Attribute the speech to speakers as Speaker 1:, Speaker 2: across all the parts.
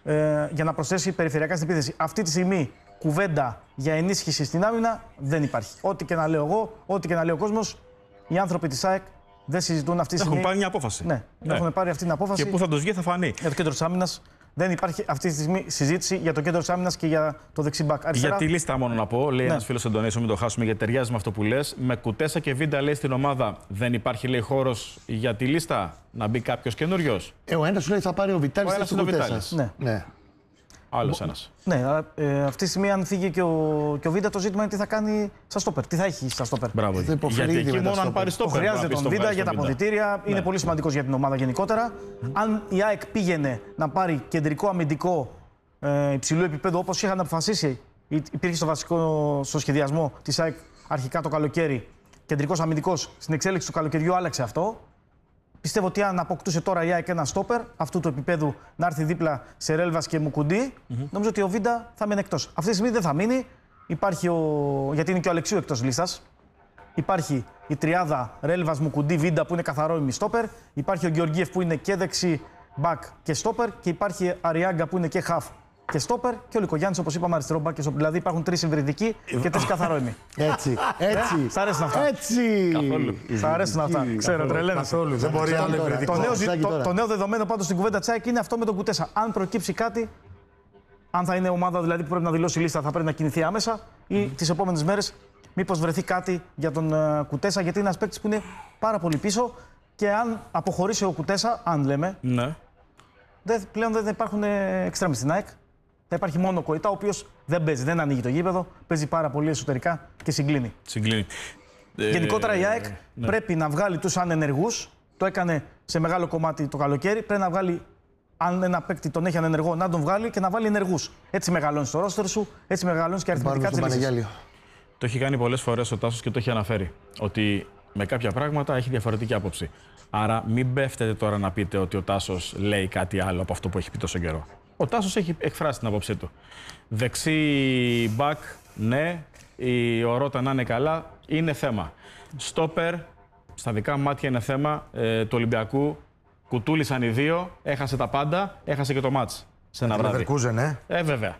Speaker 1: για να προσθέσει περιφερειακά στην επίθεση. Αυτή τη στιγμή κουβέντα για ενίσχυση στην άμυνα δεν υπάρχει. Ό,τι και να λέω εγώ, ό,τι και να λέει ο κόσμος, οι άνθρωποι της ΑΕΚ δεν συζητούν αυτή τη στιγμή.
Speaker 2: Έχουν πάρει μια απόφαση.
Speaker 1: Ναι, έχουν πάρει αυτή την απόφαση.
Speaker 2: Και πού θα τους βγει θα φανεί.
Speaker 1: Για το κέντρο της άμυνας. Δεν υπάρχει αυτή τη στιγμή συζήτηση για το κέντρο της άμυνας και για το δεξί μπακ.
Speaker 2: Για τη λίστα μόνο να πω, λέει ένας φίλος Αντωνίσιο, μην το χάσουμε γιατί ταιριάζει με αυτό που λες. Με Κουτέσα και Βίντα λέει στην ομάδα δεν υπάρχει λέει χώρος για τη λίστα να μπει κάποιος καινούριος.
Speaker 3: Ο ένας σου λέει θα πάρει ο Βιτάλης
Speaker 1: και
Speaker 3: ο Κουτέσας.
Speaker 1: Ναι.
Speaker 2: Άλλος ένας.
Speaker 1: Ναι, αυτή τη στιγμή αν φύγει και ο Βίντα, το ζήτημα είναι τι θα κάνει στα στόπερ. Τι θα έχει στα στόπερ.
Speaker 2: Μπράβο. Γιατί εκεί μόνο αν πάρει στόπερ.
Speaker 1: Χρειάζεται τον Βίντα για τα αποδυτήρια. Είναι πολύ σημαντικός για την ομάδα γενικότερα. Αν η ΑΕΚ πήγαινε να πάρει κεντρικό αμυντικό υψηλού επίπεδου όπως είχαν αποφασίσει, υπήρχε στο σχεδιασμό της ΑΕΚ αρχικά το καλοκαίρι, κεντρικός αμυντικός, στην εξέλιξη του καλοκαιριού άλλαξε αυτό. Πιστεύω ότι αν αποκτούσε τώρα η ΑΕΚ ένα στόπερ αυτού του επίπεδου να έρθει δίπλα σε Ρέλβας και Μουκουντή, νομίζω ότι ο Βίντα θα μείνει εκτός. Αυτή τη στιγμή δεν θα μείνει, γιατί είναι και ο Αλεξίου εκτός λίστας. Υπάρχει η τριάδα Ρέλβας, Μουκουντή, Βίντα που είναι καθαρό ημιστόπερ. Υπάρχει ο Γεωργίεφ που είναι και δεξί μπακ και στόπερ. Και υπάρχει Αριάγκα που είναι και χαφ και στόπερ. Και ο Λικογιάννης, όπως είπαμε, αριστερό μπακ και στόπερ. Δηλαδή υπάρχουν τρεις υβριδικοί και τρεις καθαρό ημι.
Speaker 3: Έτσι.
Speaker 1: Σ' αρέσουν αυτά.
Speaker 3: Έτσι.
Speaker 2: Καθόλου.
Speaker 1: Σ' αρέσουν αυτά. Ξέρω, τρελαίνεσαι.
Speaker 3: Δεν μπορεί άλλο υβριδικό.
Speaker 1: Το νέο δεδομένο πάντως στην κουβέντα Τσάικ είναι αυτό με τον Κουτέσα. Αν προκύψει κάτι, αν θα είναι ομάδα δηλαδή που πρέπει να δηλώσει λίστα, θα πρέπει να κινηθεί άμεσα ή τις επόμενες μέρες μήπως βρεθεί κάτι για τον Κουτέσα, γιατί είναι ένας παίκτης που είναι πάρα πολύ πίσω και αν αποχωρήσει ο Κουτέσα, αν λέμε, πλέον δεν υπάρχουν εξτρέμις στην ΑΕΚ. Θα υπάρχει μόνο ο Κοϊτά, ο οποίος δεν παίζει, δεν ανοίγει το γήπεδο, παίζει πάρα πολύ εσωτερικά και συγκλίνει. Γενικότερα η ΑΕΚ πρέπει να βγάλει τους ανενεργούς, το έκανε σε μεγάλο κομμάτι το καλοκαίρι, πρέπει να βγάλει, αν ένα παίκτη τον έχει ανενεργό, να τον βγάλει και να βάλει ενεργούς. Έτσι μεγαλώνεις το ρόστερ σου, έτσι μεγαλώνεις και αριθμητικά τις λύσεις.
Speaker 2: Το έχει κάνει πολλές φορές ο Τάσος και το έχει αναφέρει. Ότι με κάποια πράγματα έχει διαφορετική άποψη. Άρα μην πέφτετε τώρα να πείτε ότι ο Τάσος λέει κάτι άλλο από αυτό που έχει πει τόσο καιρό. Ο Τάσος έχει εκφράσει την άποψή του. Δεξί μπακ, ναι. Ο Ρότα να είναι καλά, είναι θέμα. Στόπερ, στα δικά μάτια είναι θέμα του Ολυμπιακού. Κουτούλησαν οι δύο, έχασε τα πάντα, έχασε και το μάτς σε ένα βράδυ. Βέβαια.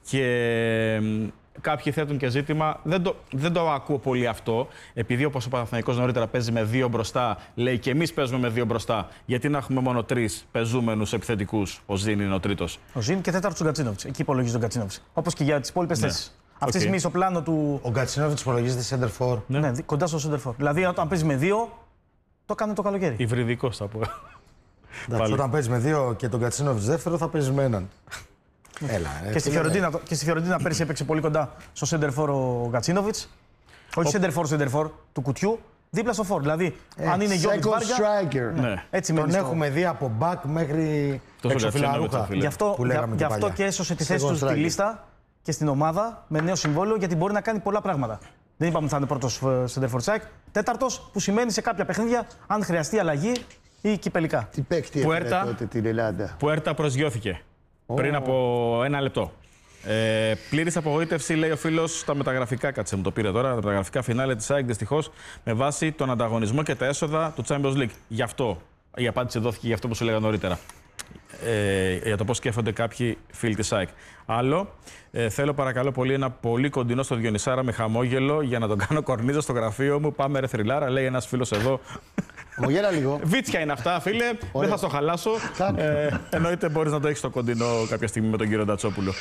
Speaker 2: Και κάποιοι θέτουν και ζήτημα, δεν το ακούω πολύ αυτό, επειδή όπως ο Παναθηναϊκός νωρίτερα παίζει με δύο μπροστά, λέει και εμείς παίζουμε με δύο μπροστά, γιατί να έχουμε μόνο τρεις παίζουμενους επιθετικούς, ο Ζήν είναι ο τρίτος.
Speaker 1: Ο Ζήν και τέταρτος ο Γκατσίνοβιτς, εκεί υπολογίζει τον Γκατσίνοβιτς, όπως και για τις υπόλοιπες θέσεις. Αυτή τη στιγμή στο πλάνο του.
Speaker 3: Ο Γκατσίνοβιτς υπολογίζεται center for.
Speaker 1: Ναι, κοντά στο center for. Δηλαδή όταν παίζει με δύο, το κάνει το καλοκαίρι.
Speaker 2: Υβριδικός θα πω.
Speaker 3: Όταν παίζει με δύο και τον Γκατσίνοβιτς δεύτερο, θα παίζει με έναν. Έλα,
Speaker 1: και στη Φιωρεντίνα πέρυσι έπαιξε πολύ κοντά στο center for ο Γκατσίνοβιτς. Όχι center for του κουτιού, δίπλα στο for. Δηλαδή, αν είναι Γιώργος Βάργα. Έτσι τον έχουμε δει από back μέχρι εξωφιλαρούχα. Γι' αυτό και έσωσε τη θέση του στη λίστα και στην ομάδα με νέο συμβόλαιο, γιατί μπορεί να κάνει πολλά πράγματα. Δεν είπαμε ότι θα είναι πρώτος center for Τσάικ. Τέταρτος, που σημαίνει σε κάποια παιχνίδια, αν χρειαστεί αλλαγή ή κυπελικά.
Speaker 3: Τι παίκτη έφερε τότε την Ελλάδα.
Speaker 2: Puerta προσγειώθηκε πριν από ένα λεπτό. Πλήρης απογοήτευση, λέει ο φίλος, στα μεταγραφικά. Κάτσε μου το πήρε τώρα. Τα μεταγραφικά φινάλε της ΑΕΚ δυστυχώς με βάση τον ανταγωνισμό και τα έσοδα του Champions League. Γι' αυτό η απάντηση δόθηκε για αυτό που σου έλεγα νωρίτερα. Για το πώς σκέφτονται κάποιοι φίλοι της ΑΕΚ. Άλλο, θέλω παρακαλώ πολύ ένα πολύ κοντινό στο Διονυσάρα με χαμόγελο για να τον κάνω κορνίζα στο γραφείο μου. Πάμε ρε θρυλάρα, λέει ένας φίλος εδώ.
Speaker 3: Χαμογέλα λίγο.
Speaker 2: Βίτσια είναι αυτά, φίλε. Δεν θα στο χαλάσω. Εννοείται μπορείς να το έχεις στο κοντινό κάποια στιγμή με τον κύριο Ντατσόπουλο.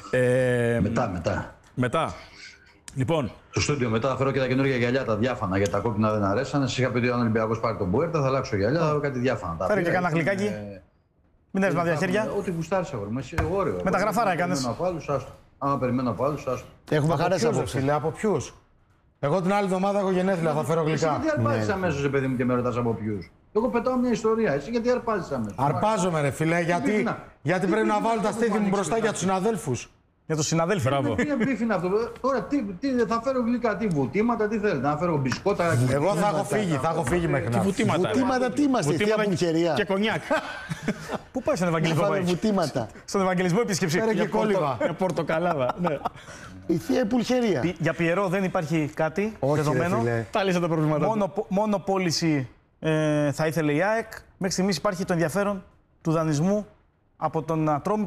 Speaker 2: Μετά. Λοιπόν.
Speaker 4: Στο στούντιο μετά θα φέρω και τα καινούργια γυαλιά, τα διάφανα, γιατί τα κόκκινα δεν αρέσανε. Σας είχα πει ότι αν ο Ολυμπιακός πάρει τον Puerta θα αλλάξω γυαλιά, θα βρω κάτι διάφανα.
Speaker 1: Φέρε και κανένα γλυκάκι. Μην έρθει με διαχέρια.
Speaker 4: Ό,τι γουστάρεις αγόρι.
Speaker 1: Με τα γραφάρα έκανες.
Speaker 4: Άμα περιμένω από άλλους, άστο.
Speaker 3: Έχουμε χαρές απόψε. Από ποιους? Εγώ την άλλη εβδομάδα έχω γενέθλια, θα φέρω γλυκά.
Speaker 4: Γιατί αρπάζεις αμέσως, παιδί μου, και με ρωτάς από ποιους? Εγώ πετάω μια ιστορία. Εσύ γιατί αρπάζεις αμέσως?
Speaker 3: Αρπάζομαι, ρε φίλε, γιατί πρέπει να βάλω τα στήθη μου μπροστά για τους συναδέλφους.
Speaker 1: Για τους συναδέλφους.
Speaker 2: Μπράβο.
Speaker 4: Τι μπίφ είναι αυτό? Τώρα θα φέρω γλυκά, τι βουτήματα, τι θέλετε? Να φέρω μπισκότα.
Speaker 3: Εγώ θα έχω φύγει μέχρι να.
Speaker 2: Βουτήματα
Speaker 3: τι είμαστε, τι απουχερία.
Speaker 2: Και κονιάκ.
Speaker 1: Πού πάει στον Ευαγγελισμό? Στον Ευαγγελισμό επίσκεψη.
Speaker 3: Φέρε και κόλληβα.
Speaker 2: Πορτοκαλάδα.
Speaker 3: Η θεία επουλχερία.
Speaker 1: Για Πιερό δεν υπάρχει κάτι δεδομένο.
Speaker 2: Τα λύσα τα προβλήματα.
Speaker 1: Μόνο πώληση θα ήθελε η ΑΕΚ. Μέχρι στιγμής υπάρχει το ενδιαφέρον του δανεισμού από τον Ατρόμη.